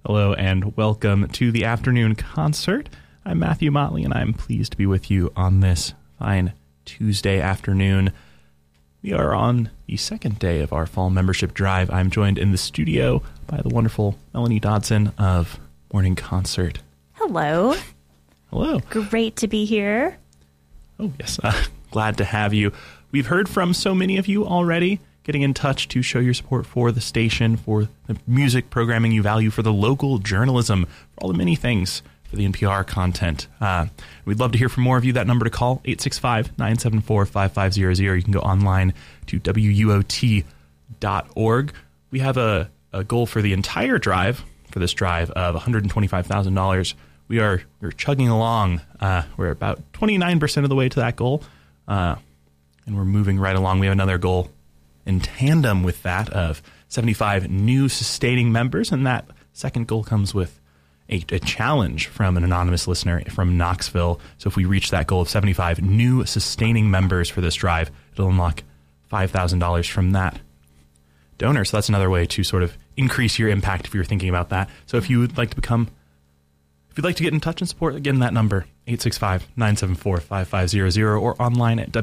Hello and welcome to the afternoon concert. I'm Matthew Motley and I'm pleased to be with you on this fine Tuesday afternoon. We are on the second day of our fall membership drive. I'm joined in the studio by the wonderful Melanie Dodson of Morning Concert. Hello. Hello. Great to be here. Oh, yes. Glad to have you. We've heard from so many of you already getting in touch to show your support for the station, for the music programming you value, for the local journalism, for all the many things for the NPR content. We'd love to hear from more of you. That number to call, 865-974-5500. You can go online to WUOT.org. We have a goal for the entire drive, for this drive, of $125,000. We're chugging along. We're about 29% of the way to that goal, and we're moving right along. We have another goal in tandem with that of 75 new sustaining members, and that second goal comes with a challenge from an anonymous listener from Knoxville. So if we reach that goal of 75 new sustaining members for this drive, it'll unlock $5,000 from that donor. So that's another way to sort of increase your impact if you're thinking about that. So if you would like to if you'd like to get in touch and support, again, that number, 865-974-5500, or online at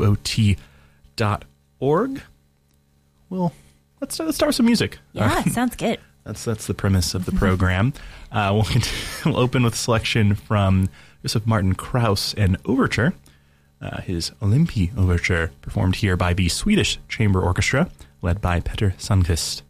WUOT.org. Well, let's start with some music. Yeah, sounds good. That's the premise of the program. We'll open with a selection from Joseph Martin Krauss and Overture, his Olympi Overture, performed here by the Swedish Chamber Orchestra, led by Petter Sundqvist.